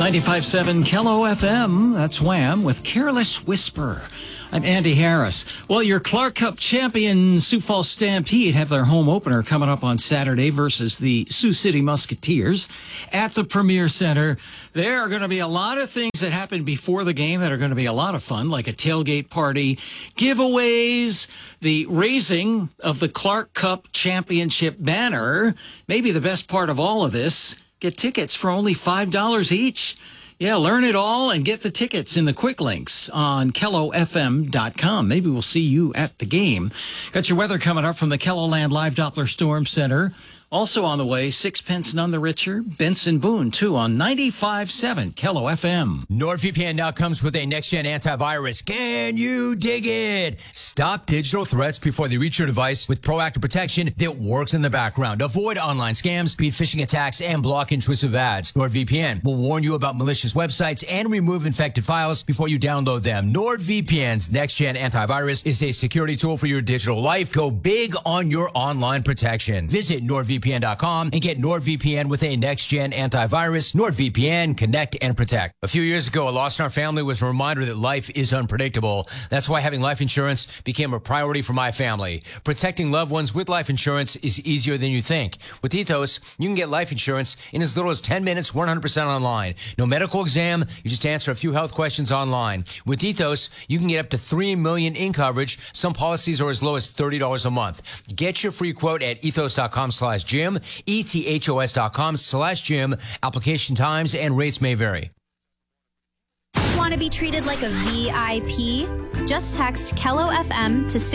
95.7 KELO FM, that's Wham, with Careless Whisper. I'm Andy Harris. Well, your Clark Cup champion Sioux Falls Stampede have their home opener coming up on Saturday versus the Sioux City Musketeers at the Premier Center. There are going to be a lot of things that happen before the game that are going to be a lot of fun, like a tailgate party, giveaways, the raising of the Clark Cup championship banner. Maybe the best part of all of this, get tickets for only $5 each. Yeah, learn it all and get the tickets in the quick links on KELOFM.com. Maybe we'll see you at the game. Got your weather coming up from the KELOLAND Live Doppler Storm Center. Also on the way, Sixpence None the Richer, Benson Boone, too, on 95.7 KELO FM. NordVPN now comes with a next-gen antivirus. Can you dig it? Stop digital threats before they reach your device with proactive protection that works in the background. Avoid online scams, beat phishing attacks, and block intrusive ads. NordVPN will warn you about malicious websites and remove infected files before you download them. NordVPN's next-gen antivirus is a security tool for your digital life. Go big on your online protection. Visit NordVPN.com and get NordVPN with a next-gen antivirus. NordVPN, connect and protect. A few years ago, a loss in our family was a reminder that life is unpredictable. That's why having life insurance became a priority for my family. Protecting loved ones with life insurance is easier than you think. With Ethos, you can get life insurance in as little as 10 minutes, 100% online. No medical exam, you just answer a few health questions online. With Ethos, you can get up to $3 million in coverage. Some policies are as low as $30 a month. Get your free quote at ethos.com/Jim, ethos.com/Jim. Application times and rates may vary. Want to be treated like a VIP? Just text KELO FM to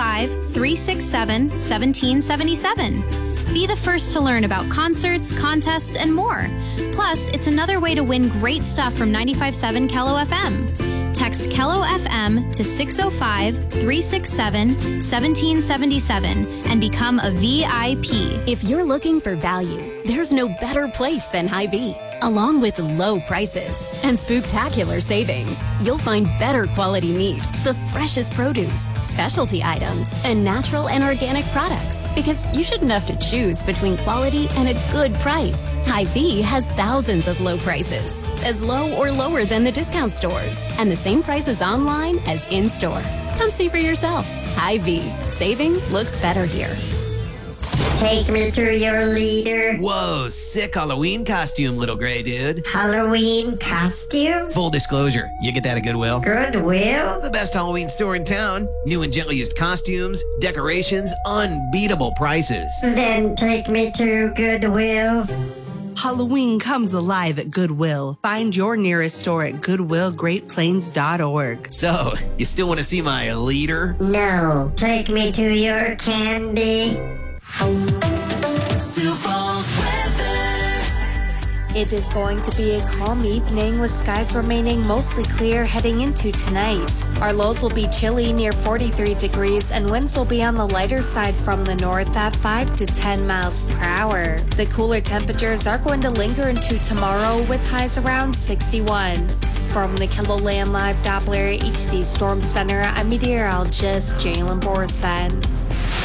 605-367-1777. Be the first to learn about concerts, contests, and more. Plus, it's another way to win great stuff from 95.7 KELO FM. Text KELO FM to 605-367-1777 and become a VIP. If you're looking for value, there's no better place than Hy-Vee. Along with low prices and spooktacular savings, you'll find better quality meat, the freshest produce, specialty items, and natural and organic products. Because you shouldn't have to choose between quality and a good price. Hy-Vee has thousands of low prices, as low or lower than the discount stores, and the same prices online as in-store. Come see for yourself. Hy-Vee. Saving looks better here. Take me to your leader. Whoa, sick Halloween costume, little gray dude. Halloween costume? Full disclosure, you get that at Goodwill. Goodwill? The best Halloween store in town. New and gently used costumes, decorations, unbeatable prices. Then take me to Goodwill. Halloween comes alive at Goodwill. Find your nearest store at goodwillgreatplains.org. So, you still want to see my leader? No, take me to your candy. Sioux Falls weather. It is going to be a calm evening with skies remaining mostly clear heading into tonight. Our lows will be chilly near 43 degrees and winds will be on the lighter side from the north at 5 to 10 miles per hour. The cooler temperatures are going to linger into tomorrow with highs around 61. From the KELOLAND Live Doppler HD Storm Center, I'm meteorologist Jalen Borson.